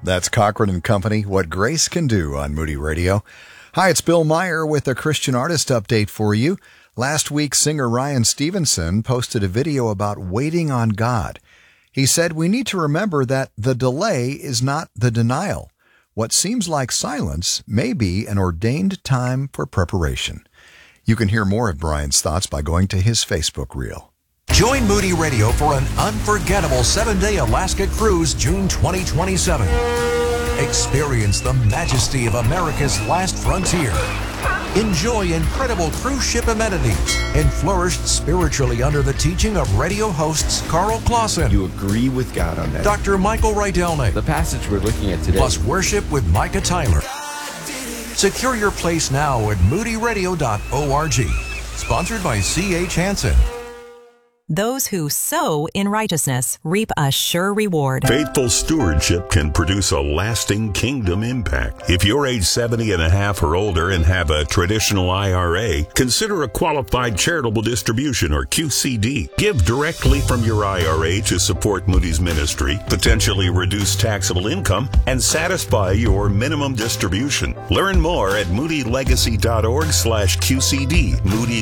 That's Cochran and Company, What Grace Can Do on Moody Radio. Hi, it's Bill Meyer with a Christian artist update for you. Last week, singer Ryan Stevenson posted a video about waiting on God. He said, "We need to remember that the delay is not the denial. What seems like silence may be an ordained time for preparation." You can hear more of Brian's thoughts by going to his Facebook reel. Join Moody Radio for an unforgettable 7-day Alaska cruise June 2027. Experience the majesty of America's last frontier. Enjoy incredible cruise ship amenities and flourish spiritually under the teaching of radio hosts Carl Clausen. You agree with God on that. Dr. Michael Rydelny. The passage we're looking at today. Plus worship with Micah Tyler. Secure your place now at moodyradio.org. Sponsored by C.H. Hansen. Those who sow in righteousness reap a sure reward. Faithful stewardship can produce a lasting kingdom impact. If you're age 70 and a half or older and have a traditional IRA, consider a qualified charitable distribution or QCD. Give directly from your IRA to support Moody's ministry, potentially reduce taxable income, and satisfy your minimum distribution. Learn more at moodylegacy.org/QCD.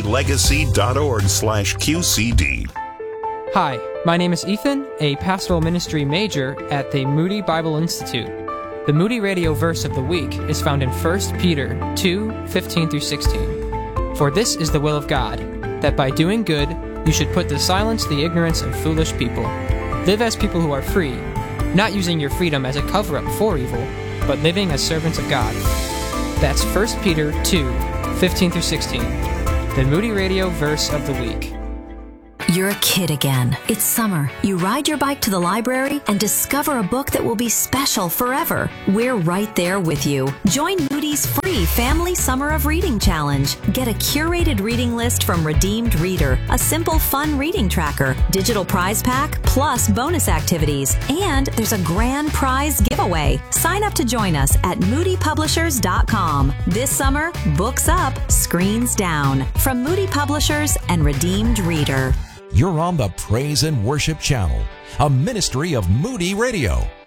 moodylegacy.org/QCD. Hi, my name is Ethan, a pastoral ministry major at the Moody Bible Institute. The Moody Radio verse of the week is found in 1 Peter 2:15-16. For this is the will of God, that by doing good you should put to silence the ignorance of foolish people. Live as people who are free, not using your freedom as a cover-up for evil, but living as servants of God. That's 1 Peter 2:15-16, the Moody Radio verse of the week. You're a kid again. It's summer. You ride your bike to the library and discover a book that will be special forever. We're right there with you. Join Moody's free Family Summer of Reading Challenge. Get a curated reading list from Redeemed Reader, a simple, fun reading tracker, digital prize pack, plus bonus activities. And there's a grand prize giveaway. Sign up to join us at moodypublishers.com. This summer, books up, screens down. From Moody Publishers and Redeemed Reader. You're on the Praise and Worship Channel, a ministry of Moody Radio.